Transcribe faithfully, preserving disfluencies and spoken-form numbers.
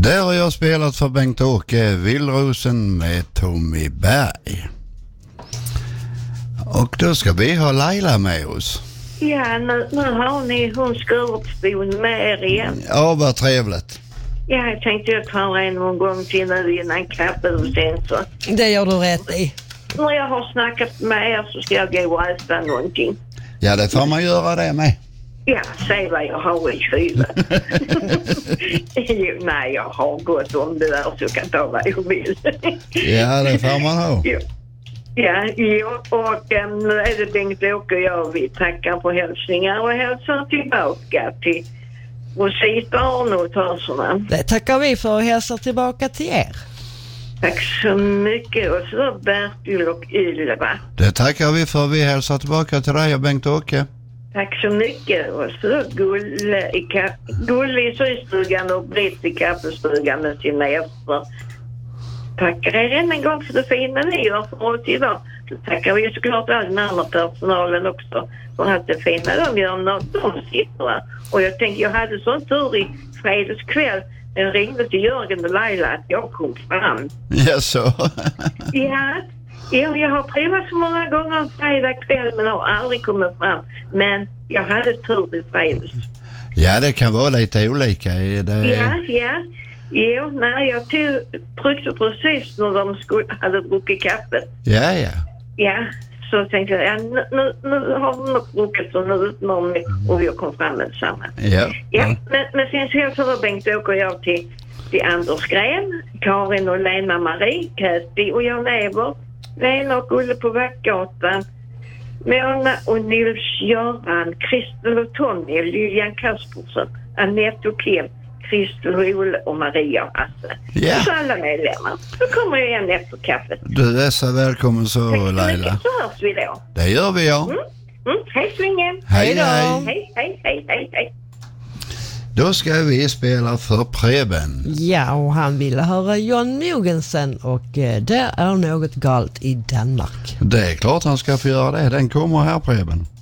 Där har jag spelat för Bengt-Åke Villrosen med Tommy Berg. Och då ska vi ha Laila med oss. Ja, nu, nu har ni hon Skurupsbon med er igen. Ja, vad trevligt. Ja, jag tänkte jag tar en någon gång till nu innan kaffet och sen så. Det gör du rätt i. När jag har snackat med er så ska jag gå och äta någonting. Ja, det får man göra det med. Ja, se vad jag har i kylen. Jo, nej, jag har gått om det där så jag kan ta vad jag vill. Ja, det får man ha. Jo. Ja, jo, och äm, nu är det Bengt-Åke och jag. Vi tackar på hälsningar och hälsar tillbaka till Rosita Arnold Hörsarna. Det tackar vi för och hälsar tillbaka till er. Tack så mycket. Och så Bertil och Ylva. Det tackar vi för. Vi hälsar tillbaka till dig och Bengt-Åke. Tack så mycket. Och så Gulle i, ka- Gulle i systugan och Britt i kaffestugan med sina gäster. Tackar er än en gång för det fina ni gör för oss idag. Så tackar vi såklart all den andra personalen också för att det fina de gör när de sitter där. Och jag tänkte, jag hade sån tur i fredagskväll. Den ringde till Jörgen och Laila att jag kom fram. Ja, så. Ja, ja, jag har provat så många gånger fredag kväll men har aldrig kommit fram. Men jag hade tur i fredags. Ja, det kan vara lite olika. Det... Ja, ja. Jo, nej, jag tog, tryckte precis när de skulle, hade druckit kaffe. Ja, ja. Ja, så tänkte jag, ja, nu, nu, nu har de nog druckit och nu utmanar vi och jag kom fram med detsamma. Ja. Ja, men, men sen så hälsade Bengt-Åke och jag till, till Anders Gren, Karin och Lena Marie, Kästi och jag lever, Lena och Ulle på Vackgatan, Mona och Nils-Göran, Kristel och Tony, Lilian Kaspersen, Annette och Kim, Kristel och Olle och Maria och Hasse. Ja. Och så alla medlemmar. Så kommer jag igen efter kaffet. Du är så välkommen så, Laila. Så hörs vi då. Det gör vi, ja. Mm. Mm. Hej Svingen. Hej, hej. Hej, hej, hej, hej, hej. Då ska vi spela för Preben. Ja, och han ville höra John Mogensen och eh, det är något galt i Danmark. Det är klart han ska få göra det. Den kommer här, Preben.